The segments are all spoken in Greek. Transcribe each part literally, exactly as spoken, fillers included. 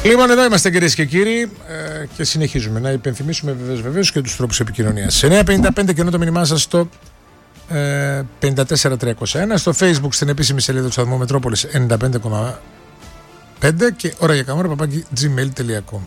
Λοιπόν, εδώ είμαστε κυρίες και κύριοι ε, και συνεχίζουμε να υπενθυμίσουμε βεβαίως, βεβαίως και τους τρόπους επικοινωνίας. εννιά πενήντα πέντε και ενώ το μήνυμά σας στο ε, πέντε τέσσερα τριακόσια ένα, στο Facebook στην επίσημη σελίδα του σταθμού Μετρόπολης ενενήντα πέντε κόμμα πέντε και ώρα για καμόρα παπάκι gmail τελεία com.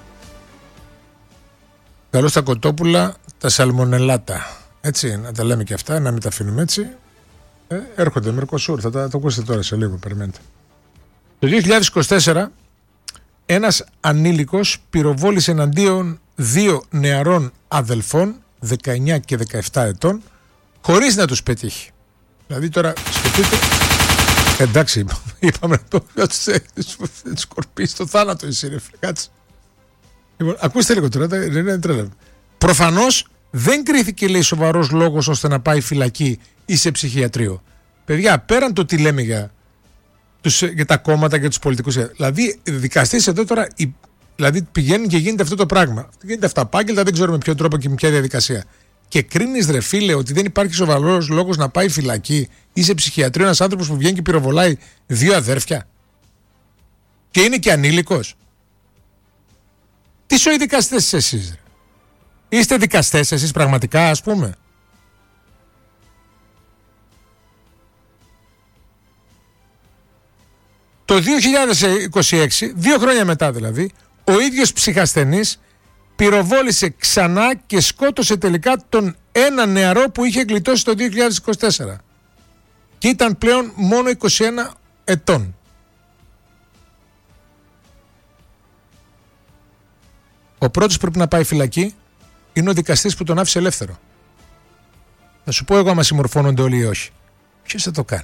Καλώς τα κοτόπουλα, τα σαλμονελάτα. Έτσι, να τα λέμε και αυτά, να μην τα αφήνουμε έτσι. Ε, έρχονται Μερκοσούρ, θα τα, το ακούσετε τώρα σε λίγο, περιμένετε. Το δύο χιλιάδες είκοσι τέσσερα ένας ανήλικος πυροβόλησε εναντίον δύο νεαρών αδελφών δεκαεννιά και δεκαεπτά ετών χωρίς να τους πετύχει. Δηλαδή τώρα σκεφτείτε, εντάξει είπαμε να το σκορπίσει στο θάνατο εσύ ρε φλεκάτσε. Λοιπόν, ακούστε λίγο τώρα, δεν είναι τρέλα. Προφανώς δεν κρίθηκε λέει σοβαρός λόγος ώστε να πάει φυλακή ή σε ψυχιατρίο. Παιδιά, πέραν το τι λέμε για Τους, για τα κόμματα και τους πολιτικούς. Δηλαδή, δικαστής εδώ τώρα, δηλαδή πηγαίνει και γίνεται αυτό το πράγμα. Γίνεται αυταπάγγελτα, δεν ξέρω με ποιο τρόπο και με ποια διαδικασία. Και κρίνεις ρε φίλε ότι δεν υπάρχει σοβαρός λόγος να πάει φυλακή ή σε ψυχιατρίο ένας άνθρωπος που βγαίνει και πυροβολάει δύο αδέρφια. Και είναι και ανήλικος. Τι σοϊ δικαστές εσείς, ρε. Είστε δικαστές εσείς πραγματικά, ας πούμε. Το δύο χιλιάδες είκοσι έξι, δύο χρόνια μετά δηλαδή, ο ίδιος ψυχασθενής πυροβόλησε ξανά και σκότωσε τελικά τον ένα νεαρό που είχε γλιτώσει το δύο χιλιάδες είκοσι τέσσερα. Και ήταν πλέον μόνο είκοσι ένα ετών. Ο πρώτος που πρέπει να πάει φυλακή είναι ο δικαστής που τον άφησε ελεύθερο. Θα σου πω εγώ άμα συμμορφώνονται όλοι ή όχι. Ποιος θα το κάνει?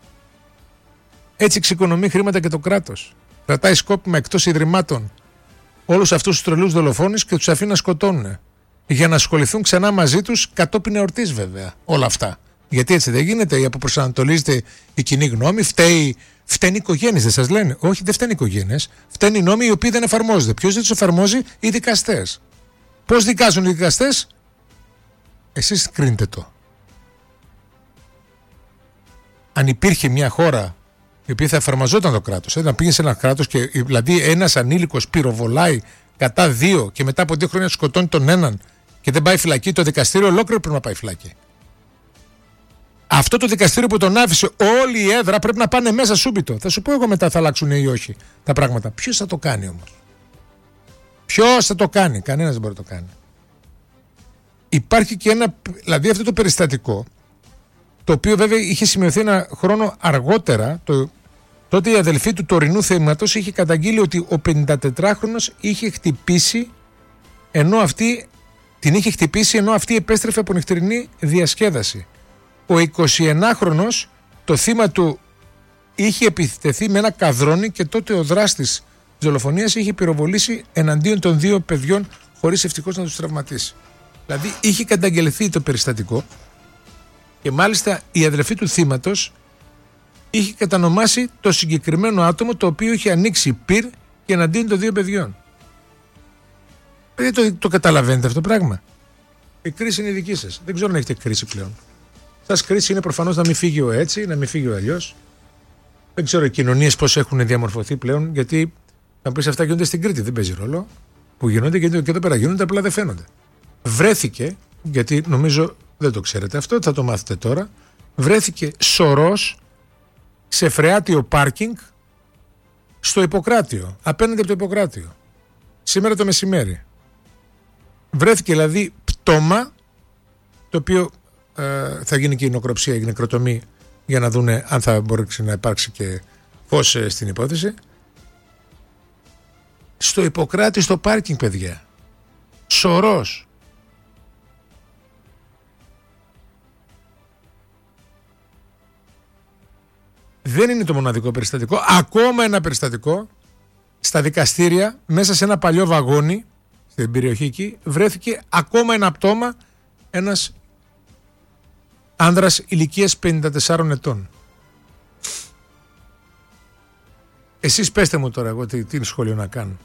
Έτσι εξοικονομεί χρήματα και το κράτος. Κρατάει σκόπιμα εκτός ιδρυμάτων όλους αυτούς τους τρελούς δολοφόνους και τους αφήνει να σκοτώνουν. Για να ασχοληθούν ξανά μαζί τους κατόπιν εορτής βέβαια. Όλα αυτά. Γιατί έτσι δεν γίνεται, ή αποπροσανατολίζεται η κοινή γνώμη, φταίει, φταίνει οι οικογένειες, δεν σας λένε? Όχι, δεν φταίνει οι οικογένειες. Φταίνει οι νόμοι οι οποίοι δεν εφαρμόζονται. Ποιος δεν τους εφαρμόζει? Οι δικαστές. Πώς δικάζουν οι δικαστές? Εσείς κρίνετε το. Αν υπήρχε μια χώρα η οποία θα εφαρμοζόταν το κράτος, να πήγε σε ένα κράτος και δηλαδή ένας ανήλικος πυροβολάει κατά δύο και μετά από δύο χρόνια σκοτώνει τον έναν και δεν πάει φυλακή, το δικαστήριο ολόκληρο πρέπει να πάει φυλακή. Αυτό το δικαστήριο που τον άφησε όλη η έδρα πρέπει να πάνε μέσα σούμπιτο. Θα σου πω εγώ μετά θα αλλάξουν ή όχι τα πράγματα. Ποιος θα το κάνει όμως? Ποιος θα το κάνει? Κανένας δεν μπορεί να το κάνει. Υπάρχει και ένα, δηλαδή αυτό το περιστατικό, το οποίο βέβαια είχε σημειωθεί ένα χρόνο αργότερα. Το, τότε η αδελφή του τωρινού θύματος είχε καταγγείλει ότι ο πενηντατετράχρονος είχε χτυπήσει ενώ αυτή, την είχε χτυπήσει ενώ αυτή επέστρεφε από νυχτερινή διασκέδαση. Ο εικοσιενάχρονος, το θύμα του, είχε επιτεθεί με ένα καδρόνι και τότε ο δράστης της δολοφονίας είχε πυροβολήσει εναντίον των δύο παιδιών χωρίς ευτυχώς να τους τραυματίσει. Δηλαδή είχε καταγγελθεί το περιστατικό και μάλιστα η αδελφή του θύματος είχε κατανομάσει το συγκεκριμένο άτομο το οποίο είχε ανοίξει πυρ και εναντίον των δύο παιδιών. Δεν το, το καταλαβαίνετε αυτό το πράγμα? Η κρίση είναι η δική σας. Δεν ξέρω αν έχετε κρίση πλέον. Σας κρίση είναι προφανώς να μην φύγει ο έτσι, να μην φύγει ο αλλιώς. Δεν ξέρω οι κοινωνίες πώς έχουν διαμορφωθεί πλέον, γιατί να πεις αυτά γίνονται στην Κρήτη, δεν παίζει ρόλο. Που γίνονται και εδώ πέρα γίνονται, απλά δεν φαίνονται. Βρέθηκε, γιατί νομίζω δεν το ξέρετε αυτό, θα το μάθετε τώρα, βρέθηκε σωρός σε φρεάτιο πάρκινγκ στο Ιπποκράτιο, απέναντι από το Ιπποκράτιο. Σήμερα το μεσημέρι. Βρέθηκε δηλαδή πτώμα, το οποίο ε, θα γίνει και η νεκροψία, η νεκροτομή, για να δούνε αν θα μπορέσει να υπάρξει και φως ε, στην υπόθεση. Στο Ιπποκράτιο, στο πάρκινγκ, παιδιά. Σωρός. Δεν είναι το μοναδικό περιστατικό. Ακόμα ένα περιστατικό στα δικαστήρια, μέσα σε ένα παλιό βαγόνι στην περιοχή εκεί, βρέθηκε ακόμα ένα πτώμα, ένας άνδρας ηλικίας πενήντα τεσσάρων ετών. Εσείς πέστε μου τώρα εγώ τι, τι σχόλιο να κάνω.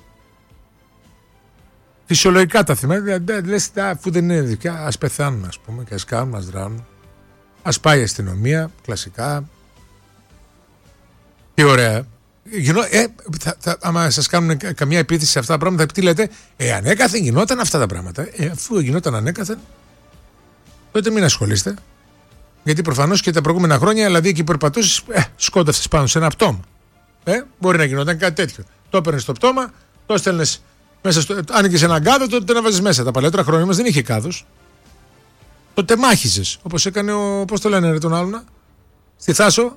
Φυσιολογικά τα θυμάμαι, λες, αφού δεν είναι δικιά, ας πεθάνουν, ας πούμε, και ας κάνουν, ας δράνουν. Ας πάει η αστυνομία, κλασικά. Τι ωραία. Γινό, ε, θα, θα, άμα σας κάνουν καμιά επίθεση σε αυτά τα πράγματα, τι λέτε, ε, ανέκαθεν γινόταν αυτά τα πράγματα. Ε, αφού γινόταν ανέκαθεν, τότε μην ασχολείστε. Γιατί προφανώς και τα προηγούμενα χρόνια, δηλαδή εκεί που περπατούσες, ε, σκόνταφες πάνω σε ένα πτώμα. Ε, μπορεί να γινόταν κάτι τέτοιο. Το έπαιρνες στο πτώμα, το έστελνες μέσα στο. Άνοιγες έναν κάδο, τότε να βάζεις μέσα. Τα παλαιότερα χρόνια μας δεν είχε κάδος. Το τεμάχιζες. Όπως έκανε ο. Πώς το λένε, ρε, τον άλλον. Στη Θάσο.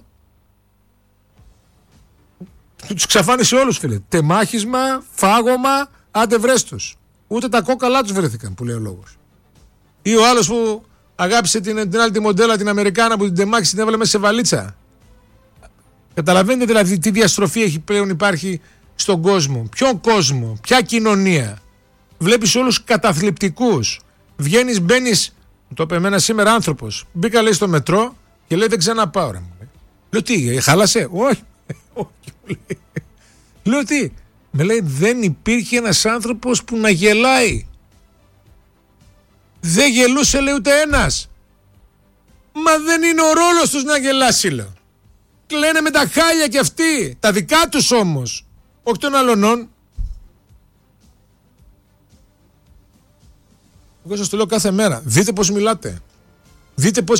Τους ξαφάνισε όλους, φίλε. Τεμάχισμα, φάγωμα, άντε βρες τους. Ούτε τα κόκαλά τους βρέθηκαν, που λέει ο λόγος. Ή ο άλλος που αγάπησε την, την άλλη τη μοντέλα, την Αμερικάνα, που την τεμάχισε, την έβαλε μέσα σε βαλίτσα. Καταλαβαίνετε δηλαδή τι διαστροφή έχει πλέον υπάρχει στον κόσμο. Ποιον κόσμο, ποια κοινωνία. Βλέπεις όλους καταθλιπτικούς. Βγαίνεις, μπαίνεις. Το είπε εμένα σήμερα άνθρωπος. Μπήκα, λέει, στο μετρό και λέει δεν ξαναπάω. Ρε. Λέω τι, χάλασε. Όχι. Όχι. Λέω τι. Με λέει δεν υπήρχε ένας άνθρωπος που να γελάει. Δεν γελούσε, λέει, ούτε ένας. Μα δεν είναι ο ρόλος τους να γελάσει, λέω. Λένε με τα χάλια κι αυτοί. Τα δικά τους όμως. Όχι των αλλωνών. Εγώ σας το λέω κάθε μέρα. Δείτε πώς μιλάτε. Δείτε πώς